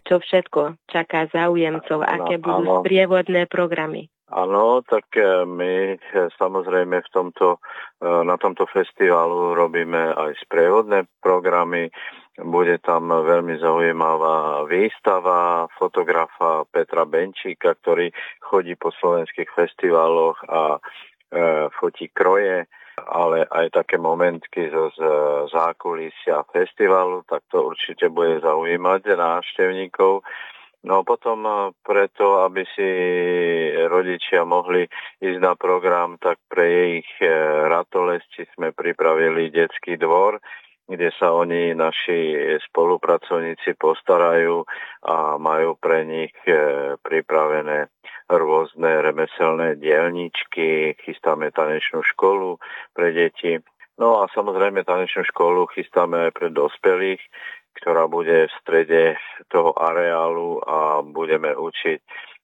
čo všetko čaká záujemcov, aké budú sprievodné programy. Áno, tak my samozrejme na tomto festivalu robíme aj sprievodné programy. Bude tam veľmi zaujímavá výstava fotografa Petra Benčíka, ktorý chodí po slovenských festivaloch a fotí kroje, ale aj také momentky zo zákulisia festivalu, tak to určite bude zaujímať návštevníkov. No potom preto, aby si rodičia mohli ísť na program, tak pre ich ratolesti sme pripravili detský dvor, kde sa oni, naši spolupracovníci, postarajú a majú pre nich pripravené rôzne remeselné dielničky, chystáme tanečnú školu pre deti. No a samozrejme tanečnú školu chystáme aj pre dospelých, ktorá bude v strede toho areálu a budeme učiť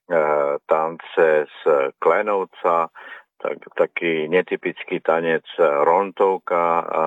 tance z Klenovca, taký netypický tanec rontovka a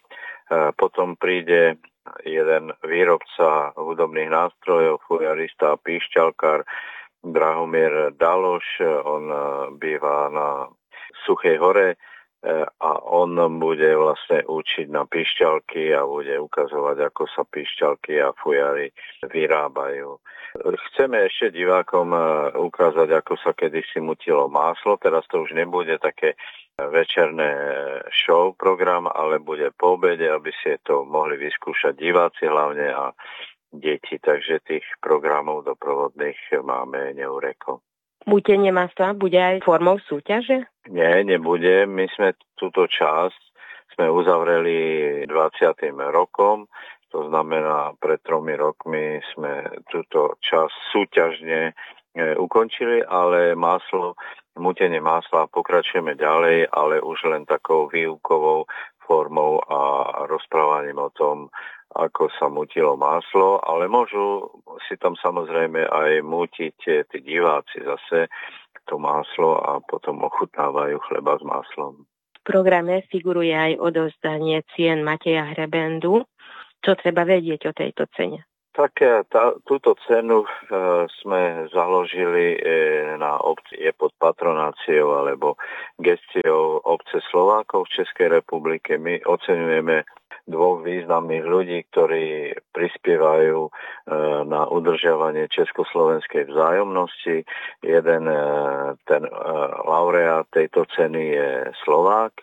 potom príde jeden výrobca hudobných nástrojov, fujarista a píšťalkár Drahomír Daloš, on býva na Suchej hore, a on bude vlastne učiť na píšťalky a bude ukazovať, ako sa píšťalky a fujary vyrábajú. Chceme ešte divákom ukázať, ako sa kedysi mutilo máslo. Teraz to už nebude také večerné show program, ale bude po obede, aby si to mohli vyskúšať diváci hlavne a deti. Takže tých programov doprovodných máme neureko. Mutenie masla bude aj formou súťaže? Nie, nebude. My sme túto časť uzavreli 20. rokom. To znamená, pred 3 rokmi sme túto časť súťažne ukončili, ale mutenie masla pokračujeme ďalej, ale už len takou výukovou formou a rozprávaním o tom, ako sa mutilo maslo, ale môžu si tam samozrejme aj mutiť tí diváci zase to maslo a potom ochutnávajú chleba s maslom. V programe figuruje aj odovzdanie cien Mateja Hrebendu. Čo treba vedieť o tejto cene? Tak túto cenu sme založili na obci, je pod patronáciou alebo gestiou obce Slovákov v Českej republike. My oceňujeme 2 významných ľudí, ktorí prispievajú na udržiavanie československej vzájomnosti. Jeden, ten laureát tejto ceny je Slovák,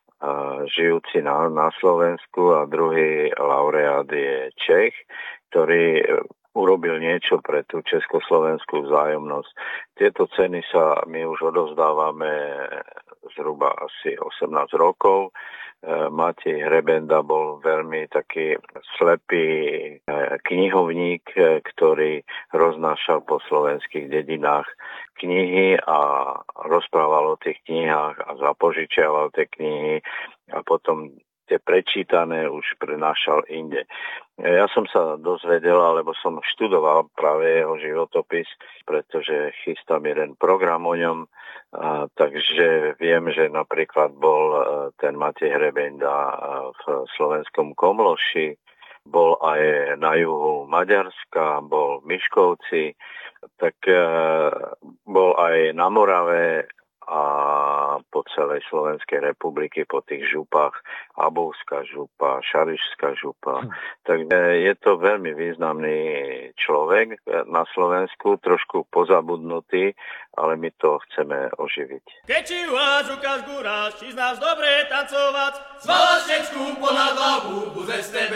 žijúci na Slovensku, a druhý laureát je Čech, ktorý urobil niečo pre tú československú vzájomnosť. Tieto ceny sa my už odovzdávame zhruba asi 18 rokov. Matej Hrebenda bol veľmi taký slepý knihovník, ktorý roznášal po slovenských dedinách knihy a rozprával o tých knihách a zapožičiaval tie knihy a potom tie prečítané už prenášal inde. Ja som sa dozvedel, alebo som študoval práve jeho životopis, pretože chystám jeden program o ňom, takže viem, že napríklad bol ten Matej Hrebenda v slovenskom Komloši, bol aj na juhu Maďarska, bol v Miškovci, tak bol aj na Morave a po celej Slovenskej republiky, po tých župách, Abovská župa, Šarišská župa. Takže je to veľmi významný človek na Slovensku, trošku pozabudnutý, ale my to chceme oživiť. Keď ti uháč, ukáž guráš, či znáš dobre tancovať, zvalačečku ponad hlavu, bude z tebe